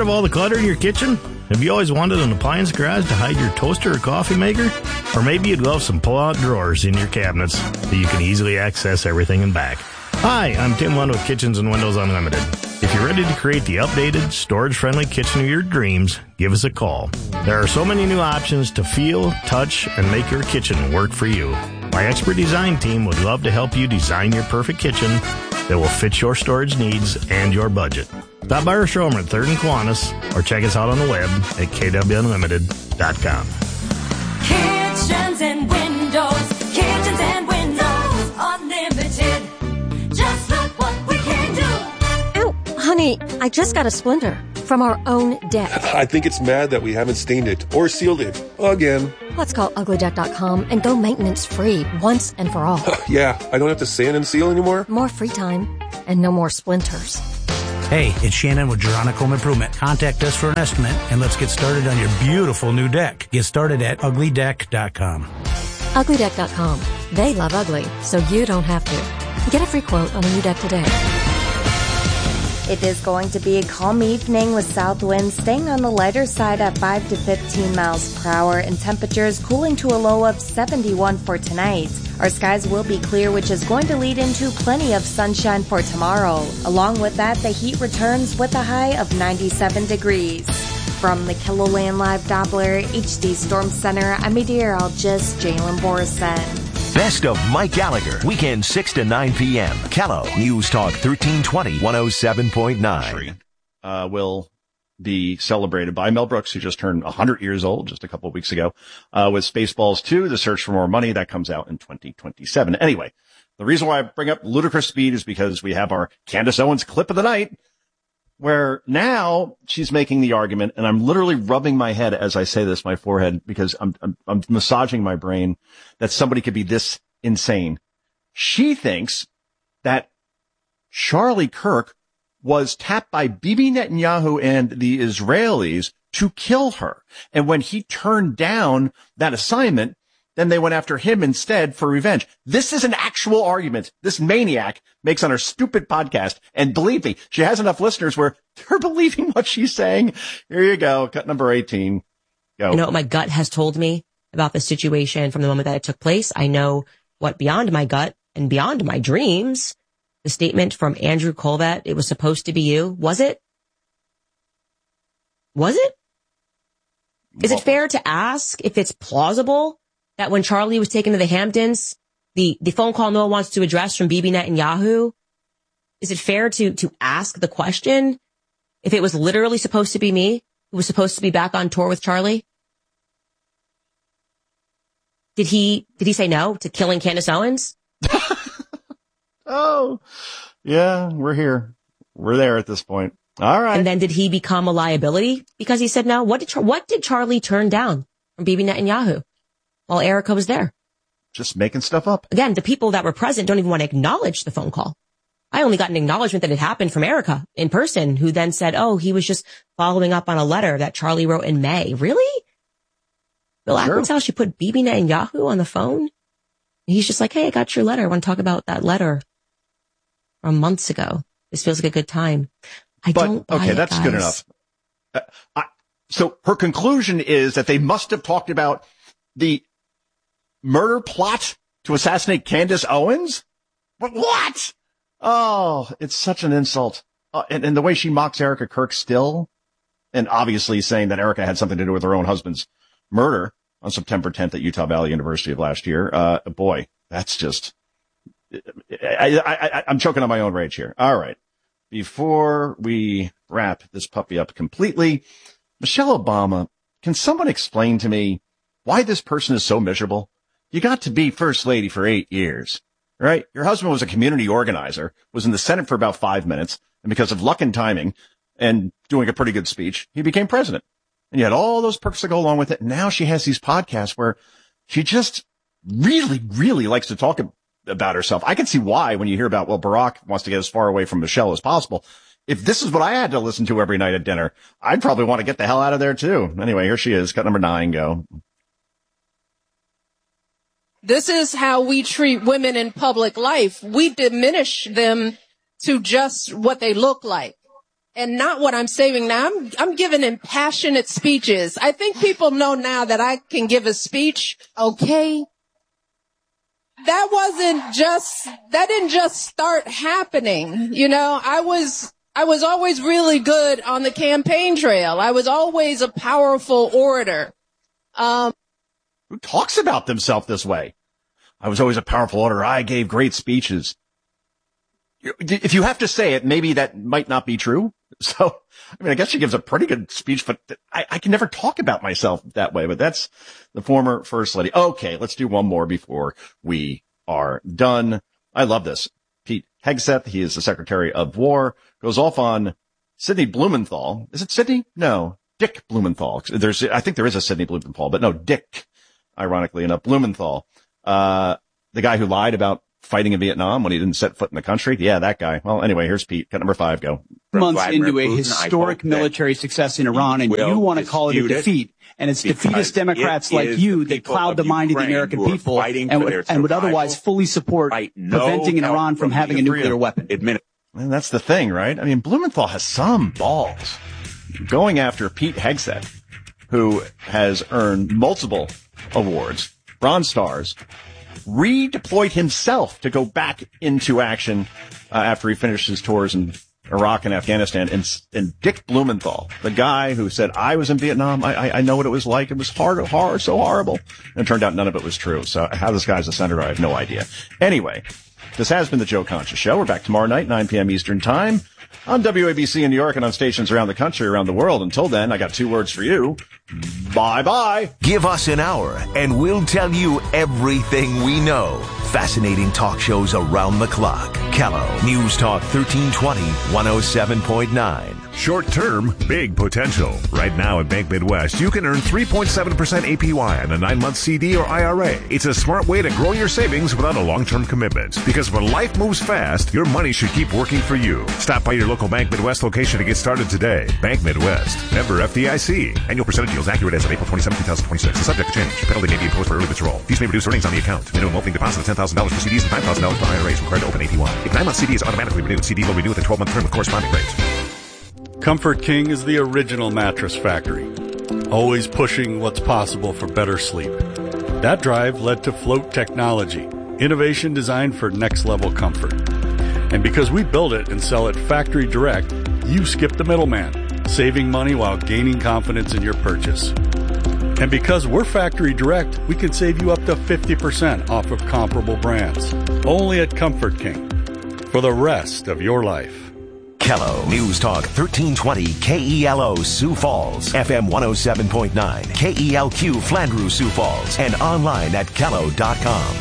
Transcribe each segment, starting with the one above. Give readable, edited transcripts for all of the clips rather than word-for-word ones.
Tired of all the clutter in your kitchen? Have you always wanted an appliance garage to hide your toaster or coffee maker? Or maybe you'd love some pull-out drawers in your cabinets so you can easily access everything and back. Hi, I'm Tim Lund with Kitchens and Windows Unlimited. If you're ready to create the updated, storage-friendly kitchen of your dreams, give us a call. There are so many new options to feel, touch, and make your kitchen work for you. My expert design team would love to help you design your perfect kitchen that will fit your storage needs and your budget. Stop by our showroom at 3rd and Kiwanis or check us out on the web at kwunlimited.com. Kitchens and windows unlimited. Just look what we can do. Ow, honey, I just got a splinter from our own deck. I think it's mad that we haven't stained it or sealed it again. Let's call uglydeck.com and go maintenance free once and for all. Yeah, I don't have to sand and seal anymore. More free time and no more splinters. Hey, it's Shannon with Gerontic Home Improvement. Contact us for an estimate and let's get started on your beautiful new deck. Get started at uglydeck.com. Uglydeck.com. They love ugly, so you don't have to. Get a free quote on a new deck today. It is going to be a calm evening with south winds staying on the lighter side at 5 to 15 miles per hour and temperatures cooling to a low of 71 for tonight. Our skies will be clear, which is going to lead into plenty of sunshine for tomorrow. Along with that, the heat returns with a high of 97 degrees. From the KELOLAND Live Doppler HD Storm Center, I'm meteorologist Jalen Borison. Best of Mike Gallagher, weekend 6 to 9 p.m. Kello, News Talk 1320, 107.9. Will be celebrated by Mel Brooks, who just turned 100 years old just a couple of weeks ago, with Spaceballs 2, The Search for More Money. That comes out in 2027. Anyway, the reason why I bring up Ludicrous Speed is because we have our Candace Owens clip of the night, where now she's making the argument, and I'm literally rubbing my head as I say this, my forehead, because I'm massaging my brain, that somebody could be this insane. She thinks that Charlie Kirk was tapped by Bibi Netanyahu and the Israelis to kill her. And when he turned down that assignment, then they went after him instead for revenge. This is an actual argument this maniac makes on her stupid podcast. And believe me, she has enough listeners where they're believing what she's saying. Here you go. Cut number 18. Go. You know what my gut has told me about the situation from the moment that it took place? I know what beyond my gut and beyond my dreams, the statement from Andrew Colvett, it was supposed to be you. Was it? Was it? Is it fair to ask if it's plausible that when Charlie was taken to the Hamptons, the phone call no one wants to address from Bibi Netanyahu, is it fair to ask the question if it was literally supposed to be me who was supposed to be back on tour with Charlie? Did he say no to killing Candace Owens? Oh, yeah, we're here. We're there at this point. All right. And then did he become a liability because he said no? What did Charlie turn down from Bibi Netanyahu while Erica was there? Just making stuff up. Again, the people that were present don't even want to acknowledge the phone call. I only got an acknowledgement that it happened from Erica in person, who then said, oh, he was just following up on a letter that Charlie wrote in May. Really? Bill Ackman's house, she put Bibi Netanyahu on the phone? And he's just like, hey, I got your letter. I want to talk about that letter from months ago. This feels like a good time. Okay, that's good enough. So her conclusion is that they must have talked about the murder plot to assassinate Candace Owens? What? Oh, it's such an insult. And the way she mocks Erica Kirk still, and obviously saying that Erica had something to do with her own husband's murder on September 10th at Utah Valley University of last year. Boy, that's just, I'm choking on my own rage here. All right. Before we wrap this puppy up completely, Michelle Obama, can someone explain to me why this person is so miserable? You got to be first lady for 8 years, right? Your husband was a community organizer, was in the Senate for about 5 minutes, and because of luck and timing and doing a pretty good speech, he became president. And you had all those perks that go along with it. Now she has these podcasts where she just really, really likes to talk about herself. I can see why when you hear about, well, Barack wants to get as far away from Michelle as possible. If this is what I had to listen to every night at dinner, I'd probably want to get the hell out of there too. Anyway, here she is. Cut number 9, go. This is how we treat women in public life. We diminish them to just what they look like. and not what I'm saving now. I'm giving impassionate speeches. I think people know now that I can give a speech. Okay. That didn't just start happening. You know, I was always really good on the campaign trail. I was always a powerful orator. Who talks about themselves this way? I was always a powerful orator. I gave great speeches. If you have to say it, maybe that might not be true. So, I mean, I guess she gives a pretty good speech, but I can never talk about myself that way, but that's the former First Lady. Okay, let's do one more before we are done. I love this. Pete Hegseth, he is the Secretary of War, goes off on Sidney Blumenthal. Is it Sidney? No, Dick Blumenthal. I think there is a Sidney Blumenthal, but no, Dick, ironically enough, Blumenthal. The guy who lied about fighting in Vietnam when he didn't set foot in the country. Yeah, that guy. Well, anyway, here's Pete. Cut number 5, go. Months into a historic military success in Iran, and you want to call it a defeat. And it's defeatist Democrats like you that cloud the mind of the American people and would otherwise fully support preventing Iran from having a nuclear weapon. And that's the thing, right? I mean, Blumenthal has some balls going after Pete Hegseth, who has earned multiple awards, Bronze Stars, redeployed himself to go back into action after he finished his tours in Iraq and Afghanistan. And Dick Blumenthal, the guy who said, I was in Vietnam, I know what it was like. It was hard, so horrible. And it turned out none of it was true. So how this guy's a senator, I have no idea. Anyway, this has been the Joe Concha Show. We're back tomorrow night, 9 p.m. Eastern Time on WABC in New York and on stations around the country, around the world. Until then, I got 2 words for you. Bye-bye. Give us an hour and we'll tell you everything we know. Fascinating talk shows around the clock. Callow News Talk 1320, 107.9. Short term, big potential. Right now at Bank Midwest, you can earn 3.7% APY on a 9-month CD or IRA. It's a smart way to grow your savings without a long-term commitment. Because when life moves fast, your money should keep working for you. Stop by your local Bank Midwest location to get started today. Bank Midwest. Member FDIC. Annual percentage yields accurate as of April 27, 2026. And subject to change. Penalty may be imposed for early withdrawal. These may reduce earnings on the account. Minimum opening deposit of $10,000 for CDs and $5,000 for IRAs required to open APY. If 9-month CD is automatically renewed, CD will renew with a 12-month term with corresponding rates. Comfort King is the original mattress factory, always pushing what's possible for better sleep. That drive led to Float Technology, innovation designed for next-level comfort. And because we build it and sell it factory direct, you skip the middleman, saving money while gaining confidence in your purchase. And because we're factory direct, we can save you up to 50% off of comparable brands. Only at Comfort King. For the rest of your life. Callow News Talk 1320 KELO Sioux Falls, FM 107.9, KELQ Flandreau Sioux Falls, and online at Callow.com.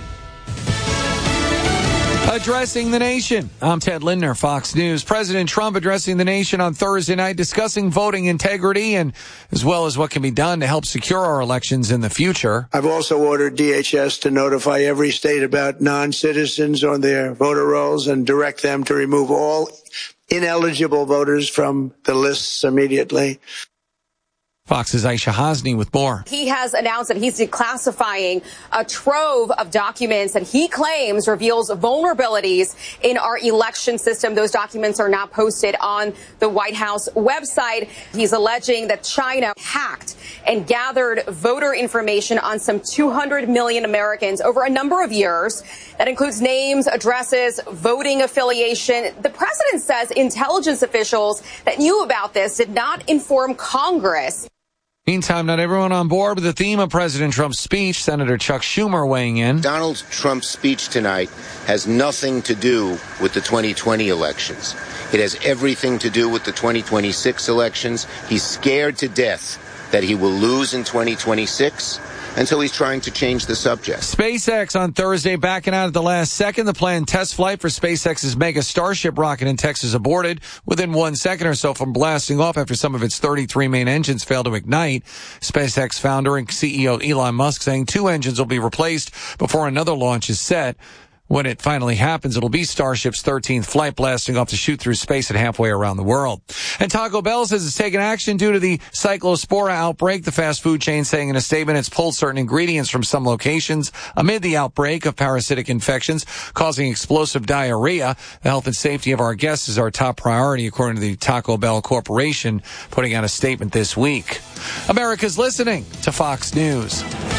Addressing the nation. I'm Ted Lindner, Fox News. President Trump addressing the nation on Thursday night, discussing voting integrity and as well as what can be done to help secure our elections in the future. I've also ordered DHS to notify every state about non-citizens on their voter rolls and direct them to remove all ineligible voters from the lists immediately. Fox's Aisha Hasni with more. He has announced that he's declassifying a trove of documents that he claims reveals vulnerabilities in our election system. Those documents are now posted on the White House website. He's alleging that China hacked and gathered voter information on some 200 million Americans over a number of years. That includes names, addresses, voting affiliation. The president says intelligence officials that knew about this did not inform Congress. Meantime, not everyone on board with the theme of President Trump's speech. Senator Chuck Schumer weighing in. Donald Trump's speech tonight has nothing to do with the 2020 elections. It has everything to do with the 2026 elections. He's scared to death that he will lose in 2026. And so he's trying to change the subject. SpaceX on Thursday backing out at the last second. The planned test flight for SpaceX's mega Starship rocket in Texas aborted within 1 second or so from blasting off after some of its 33 main engines failed to ignite. SpaceX founder and CEO Elon Musk saying 2 engines will be replaced before another launch is set. When it finally happens, it'll be Starship's 13th flight blasting off to shoot through space at halfway around the world. And Taco Bell says it's taken action due to the Cyclospora outbreak. The fast food chain saying in a statement it's pulled certain ingredients from some locations amid the outbreak of parasitic infections causing explosive diarrhea. The health and safety of our guests is our top priority, according to the Taco Bell Corporation, putting out a statement this week. America's listening to Fox News.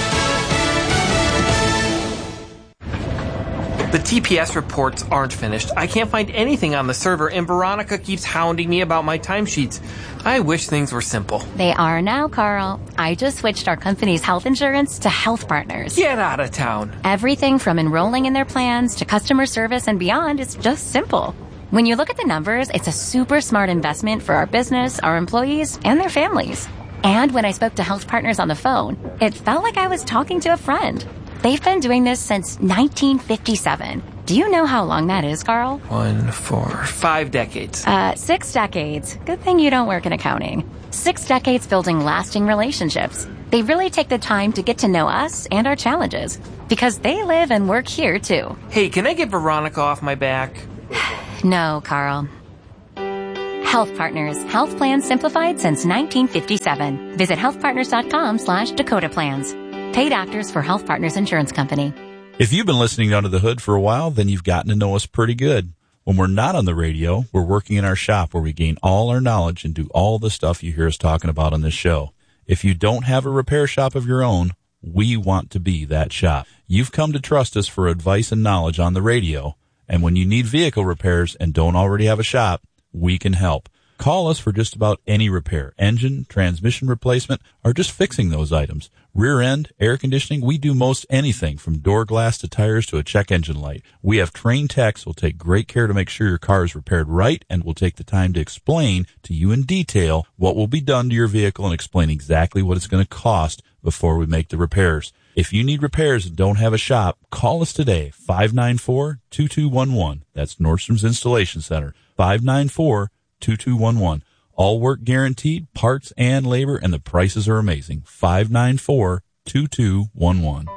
The TPS reports aren't finished. I can't find anything on the server, and Veronica keeps hounding me about my timesheets. I wish things were simple. They are now, Carl. I just switched our company's health insurance to Health Partners. Get out of town. Everything from enrolling in their plans to customer service and beyond is just simple. When you look at the numbers, it's a super smart investment for our business, our employees, and their families. And when I spoke to Health Partners on the phone, it felt like I was talking to a friend. They've been doing this since 1957. Do you know how long that is, Carl? 1, 4, 5 decades. 6 decades. Good thing you don't work in accounting. 6 decades building lasting relationships. They really take the time to get to know us and our challenges, because they live and work here, too. Hey, can I get Veronica off my back? No, Carl. Health Partners. Health plans simplified since 1957. Visit healthpartners.com/Dakota Plans. Paid actors for Health Partners Insurance Company. If you've been listening Under the Hood for a while, then you've gotten to know us pretty good. When we're not on the radio, we're working in our shop where we gain all our knowledge and do all the stuff you hear us talking about on this show. If you don't have a repair shop of your own, we want to be that shop. You've come to trust us for advice and knowledge on the radio, and when you need vehicle repairs and don't already have a shop, we can help. Call us for just about any repair, engine, transmission replacement, or just fixing those items. Rear end, air conditioning, we do most anything from door glass to tires to a check engine light. We have trained techs who will take great care to make sure your car is repaired right and will take the time to explain to you in detail what will be done to your vehicle and explain exactly what it's going to cost before we make the repairs. If you need repairs and don't have a shop, call us today, 594-2211. That's Nordstrom's Installation Center, 594-2211. All work guaranteed, parts and labor, and the prices are amazing. 594-2211.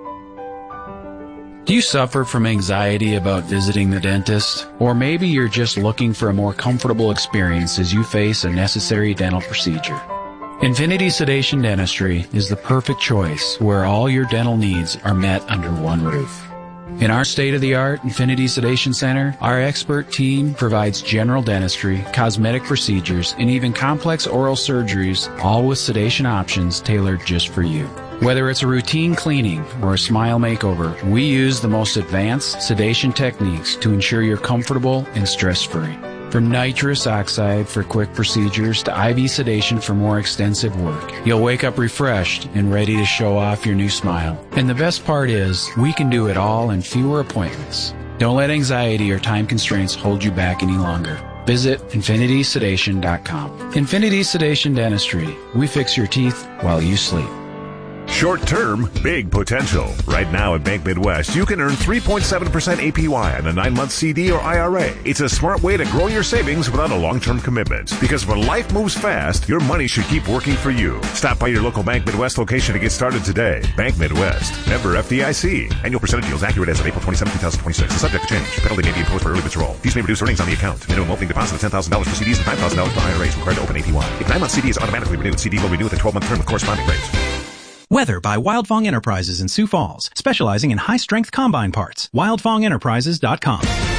Do you suffer from anxiety about visiting the dentist? Or maybe you're just looking for a more comfortable experience as you face a necessary dental procedure? Infinity Sedation Dentistry is the perfect choice where all your dental needs are met under one roof. In our state-of-the-art Infinity Sedation Center, our expert team provides general dentistry, cosmetic procedures, and even complex oral surgeries, all with sedation options tailored just for you. Whether it's a routine cleaning or a smile makeover, we use the most advanced sedation techniques to ensure you're comfortable and stress-free. From nitrous oxide for quick procedures to IV sedation for more extensive work, you'll wake up refreshed and ready to show off your new smile. And the best part is, we can do it all in fewer appointments. Don't let anxiety or time constraints hold you back any longer. Visit infinitysedation.com. Infinity Sedation Dentistry. We fix your teeth while you sleep. Short term, big potential. Right now at Bank Midwest, you can earn 3.7% APY on a 9-month CD or IRA. It's a smart way to grow your savings without a long-term commitment. Because when life moves fast, your money should keep working for you. Stop by your local Bank Midwest location to get started today. Bank Midwest. Member FDIC. Annual percentage yields accurate as of April 27, 2026. Subject to change. Penalty may be imposed for early withdrawal. Fees may reduce earnings on the account. Minimum opening deposit of $10,000 for CDs and $5,000 for IRAs required to open APY. If 9-month CD is automatically renewed, CD will renew with a 12-month term with corresponding rates. Weather by Wildfong Enterprises in Sioux Falls, specializing in high-strength combine parts. WildfongEnterprises.com.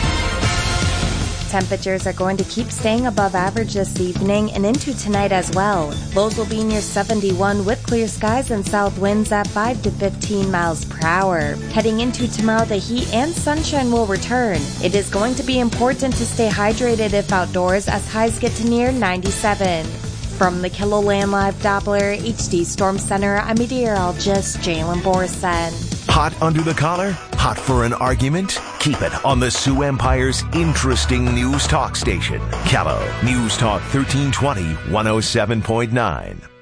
Temperatures are going to keep staying above average this evening and into tonight as well. Lows will be near 71 with clear skies and south winds at 5 to 15 miles per hour. Heading into tomorrow, the heat and sunshine will return. It is going to be important to stay hydrated if outdoors as highs get to near 97. From the KiloLand Live Doppler HD Storm Center, I'm meteorologist Jalen Borson. Hot under the collar? Hot for an argument? Keep it on the Sioux Empire's interesting news talk station. Callow News Talk 1320, 107.9.